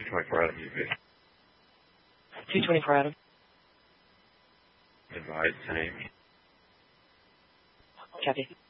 224 Adam, you good? 224 Adam. Advise 10 a.m. Copy.